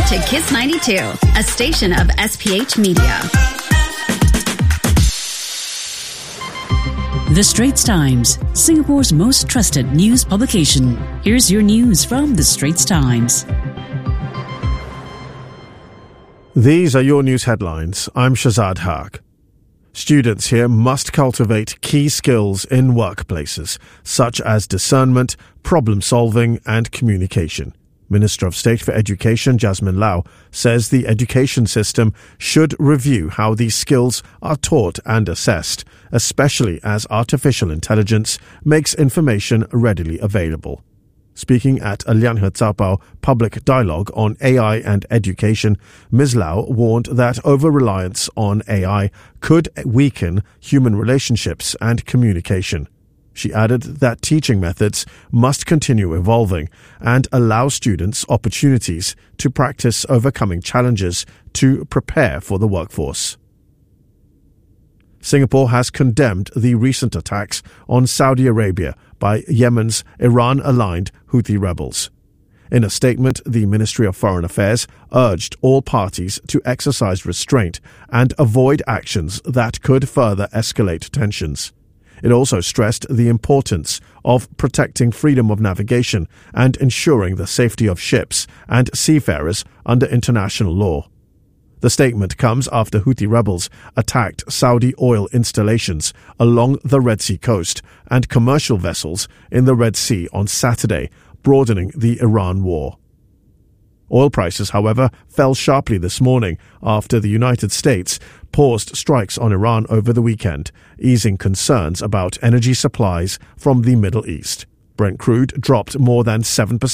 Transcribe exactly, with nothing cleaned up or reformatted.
to Kiss ninety-two, a station of S P H Media. The Straits Times, Singapore's most trusted news publication. Here's your news from The Straits Times. These are your news headlines. I'm Shazad Haq. Students here must cultivate key skills in workplaces, such as discernment, problem solving and communication. Minister of State for Education Jasmine Lau says the education system should review how these skills are taught and assessed, especially as artificial intelligence makes information readily available. Speaking at a Lianhe Zaobao public dialogue on A I and education, Miz Lau warned that over-reliance on A I could weaken human relationships and communication. She added that teaching methods must continue evolving and allow students opportunities to practice overcoming challenges to prepare for the workforce. Singapore has condemned the recent attacks on Saudi Arabia by Yemen's Iran-aligned Houthi rebels. In a statement, the Ministry of Foreign Affairs urged all parties to exercise restraint and avoid actions that could further escalate tensions. It also stressed the importance of protecting freedom of navigation and ensuring the safety of ships and seafarers under international law. The statement comes after Houthi rebels attacked Saudi oil installations along the Red Sea coast and commercial vessels in the Red Sea on Saturday, broadening the Iran war. Oil prices, however, fell sharply this morning after the United States paused strikes on Iran over the weekend, easing concerns about energy supplies from the Middle East. Brent crude dropped more than seven percent